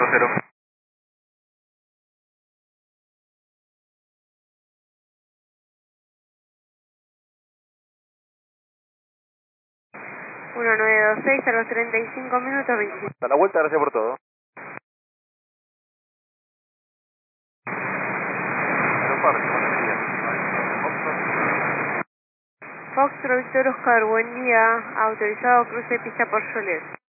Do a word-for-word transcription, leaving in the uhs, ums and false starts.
cuatro cero. uno nueve dos seis a los treinta y cinco minutos veinticinco. A la vuelta, gracias por todo. Aeroparque, buenos días. Foxtrot Víctor Oscar, buen día. Autorizado cruce de pista por Soler.